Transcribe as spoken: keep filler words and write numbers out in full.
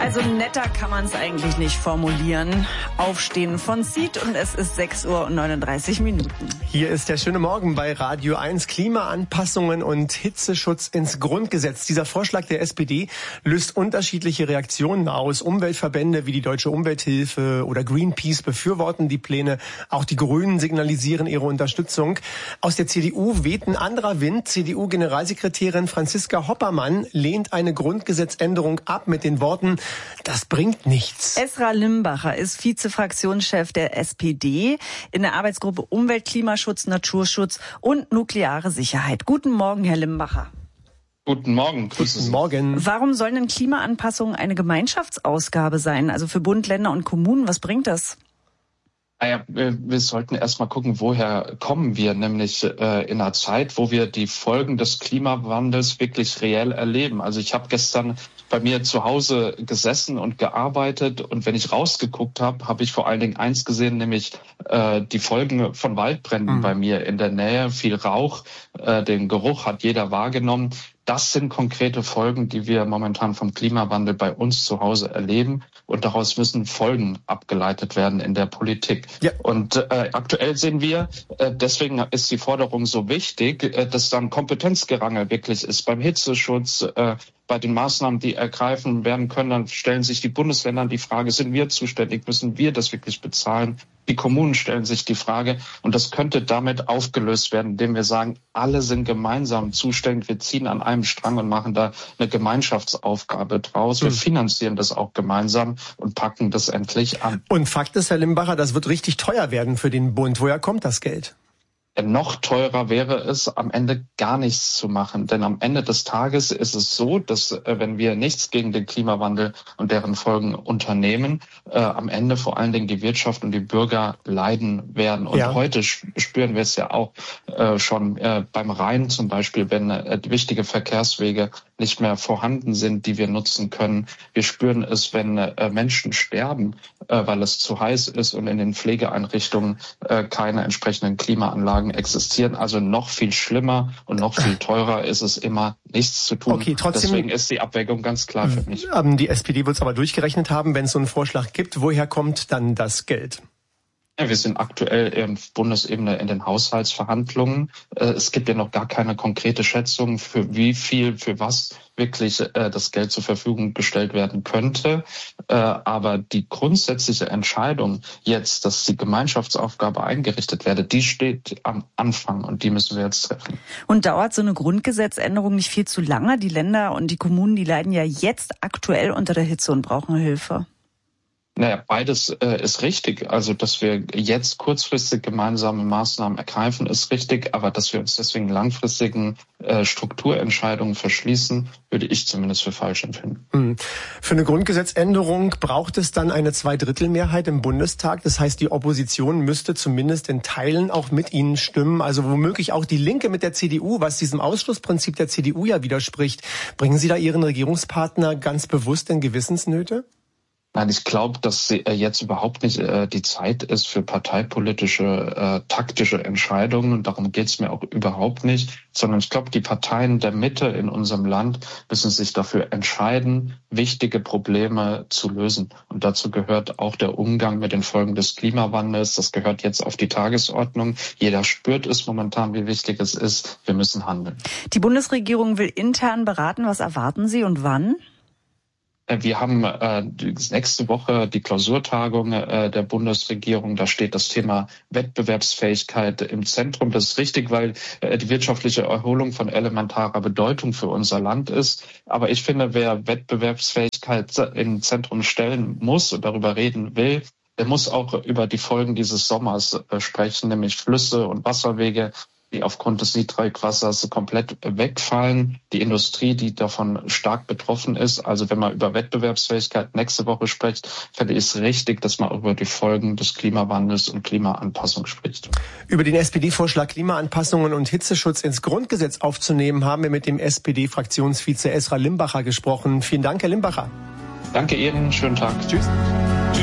Also netter kann man es eigentlich nicht formulieren. Aufstehen von Seed und es ist sechs Uhr und neununddreißig Minuten. Hier ist der schöne Morgen bei Radio eins. Klimaanpassungen und Hitzeschutz ins Grundgesetz. Dieser Vorschlag der S P D löst unterschiedliche Reaktionen aus. Umweltverbände wie die Deutsche Umwelthilfe oder Greenpeace befürworten die Pläne. Auch die Grünen signalisieren ihre Unterstützung. Aus der C D U weht ein anderer Wind. C D U-Generalsekretärin Franziska Hoppermann lehnt eine Grundgesetzänderung ab mit den Worten: Das bringt nichts. Esra Limbacher ist Vizefraktionschef der S P D in der Arbeitsgruppe Umwelt, Klimaschutz, Naturschutz und nukleare Sicherheit. Guten Morgen, Herr Limbacher. Guten Morgen. Grüße Guten Morgen. Warum sollen denn Klimaanpassungen eine Gemeinschaftsausgabe sein? Also für Bund, Länder und Kommunen, was bringt das? Naja, wir, wir sollten erstmal gucken, woher kommen wir, nämlich äh, in einer Zeit, wo wir die Folgen des Klimawandels wirklich reell erleben. Also ich habe gestern bei mir zu Hause gesessen und gearbeitet und wenn ich rausgeguckt habe, habe ich vor allen Dingen eins gesehen, nämlich äh, die Folgen von Waldbränden mhm. bei mir in der Nähe, viel Rauch, äh, den Geruch hat jeder wahrgenommen. Das sind konkrete Folgen, die wir momentan vom Klimawandel bei uns zu Hause erleben. Und daraus müssen Folgen abgeleitet werden in der Politik. Ja. Und äh, aktuell sehen wir, äh, deswegen ist die Forderung so wichtig, äh, dass dann Kompetenzgerangel wirklich ist beim Hitzeschutz, äh, bei den Maßnahmen, die ergreifen werden können. Dann stellen sich die Bundesländer die Frage, sind wir zuständig, müssen wir das wirklich bezahlen? Die Kommunen stellen sich die Frage, und das könnte damit aufgelöst werden, indem wir sagen, alle sind gemeinsam zuständig, wir ziehen an einem Strang und machen da eine Gemeinschaftsaufgabe draus. Wir finanzieren das auch gemeinsam und packen das endlich an. Und Fakt ist, Herr Limbacher, das wird richtig teuer werden für den Bund. Woher kommt das Geld? Noch teurer wäre es, am Ende gar nichts zu machen. Denn am Ende des Tages ist es so, dass äh, wenn wir nichts gegen den Klimawandel und deren Folgen unternehmen, äh, am Ende vor allen Dingen die Wirtschaft und die Bürger leiden werden. Und ja. heute spüren wir es ja auch äh, schon äh, beim Rhein zum Beispiel, wenn äh, wichtige Verkehrswege nicht mehr vorhanden sind, die wir nutzen können. Wir spüren es, wenn äh, Menschen sterben, äh, weil es zu heiß ist und in den Pflegeeinrichtungen äh, keine entsprechenden Klimaanlagen existieren. Also noch viel schlimmer und noch viel teurer ist es immer, nichts zu tun. Okay, trotzdem, deswegen ist die Abwägung ganz klar für mich. Die S P D wird es aber durchgerechnet haben, wenn es so einen Vorschlag gibt. Woher kommt dann das Geld? Ja, wir sind aktuell auf Bundesebene in den Haushaltsverhandlungen. Es gibt ja noch gar keine konkrete Schätzung, für wie viel, für was wirklich das Geld zur Verfügung gestellt werden könnte. Aber die grundsätzliche Entscheidung jetzt, dass die Gemeinschaftsaufgabe eingerichtet werde, die steht am Anfang und die müssen wir jetzt treffen. Und dauert so eine Grundgesetzänderung nicht viel zu lange? Die Länder und die Kommunen, die leiden ja jetzt aktuell unter der Hitze und brauchen Hilfe. Naja, beides äh, ist richtig. Also, dass wir jetzt kurzfristig gemeinsame Maßnahmen ergreifen, ist richtig. Aber dass wir uns deswegen langfristigen äh, Strukturentscheidungen verschließen, würde ich zumindest für falsch empfinden. Mhm. Für eine Grundgesetzänderung braucht es dann eine Zweidrittelmehrheit im Bundestag. Das heißt, die Opposition müsste zumindest in Teilen auch mit Ihnen stimmen. Also womöglich auch die Linke mit der C D U, was diesem Ausschlussprinzip der C D U ja widerspricht. Bringen Sie da Ihren Regierungspartner ganz bewusst in Gewissensnöte? Nein, ich glaube, dass jetzt überhaupt nicht äh, die Zeit ist für parteipolitische, äh, taktische Entscheidungen. Und darum geht's mir auch überhaupt nicht. Sondern ich glaube, die Parteien der Mitte in unserem Land müssen sich dafür entscheiden, wichtige Probleme zu lösen. Und dazu gehört auch der Umgang mit den Folgen des Klimawandels. Das gehört jetzt auf die Tagesordnung. Jeder spürt es momentan, wie wichtig es ist. Wir müssen handeln. Die Bundesregierung will intern beraten. Was erwarten Sie und wann? Wir haben äh, nächste Woche die Klausurtagung äh, der Bundesregierung. Da steht das Thema Wettbewerbsfähigkeit im Zentrum. Das ist richtig, weil äh, die wirtschaftliche Erholung von elementarer Bedeutung für unser Land ist. Aber ich finde, wer Wettbewerbsfähigkeit im Zentrum stellen muss und darüber reden will, der muss auch über die Folgen dieses Sommers äh, sprechen, nämlich Flüsse und Wasserwege, die aufgrund des Niedrigwassers komplett wegfallen. Die Industrie, die davon stark betroffen ist. Also wenn man über Wettbewerbsfähigkeit nächste Woche spricht, finde ich es richtig, dass man über die Folgen des Klimawandels und Klimaanpassung spricht. Über den S P D-Vorschlag Klimaanpassungen und Hitzeschutz ins Grundgesetz aufzunehmen, haben wir mit dem S P D-Fraktionsvize Esra Limbacher gesprochen. Vielen Dank, Herr Limbacher. Danke Ihnen. Schönen Tag. Tschüss.